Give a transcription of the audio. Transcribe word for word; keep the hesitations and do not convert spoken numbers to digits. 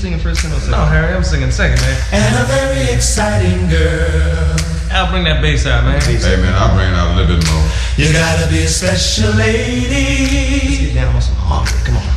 singing first and second? No, Harry, I'm singing second, man. And a very exciting girl. I'll bring that bass out, man. Hey man, I'll bring it out a little bit more. You gotta be a special lady. Let's get down on some harmony. Come on.